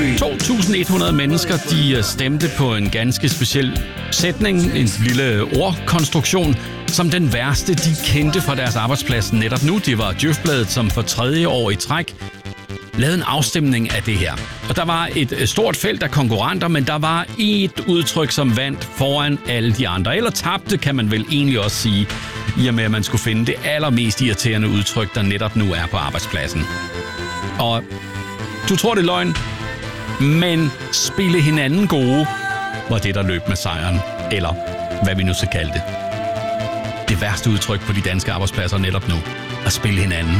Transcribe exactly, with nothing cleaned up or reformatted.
to tusind et hundrede mennesker, de stemte på en ganske speciel sætning, en lille ordkonstruktion, som den værste, de kendte fra deres arbejdsplads netop nu. Det var Djøfbladet, som for tredje år i træk lavede en afstemning af det her. Og der var et stort felt af konkurrenter, men der var et udtryk, som vandt foran alle de andre. Eller tabte, kan man vel egentlig også sige, i og med at man skulle finde det allermest irriterende udtryk, der netop nu er på arbejdspladsen. Og du tror, det er løgn, men spille hinanden gode var det, der løb med sejren. Eller hvad vi nu skal kalde det. Det værste udtryk på de danske arbejdspladser netop nu. At spille hinanden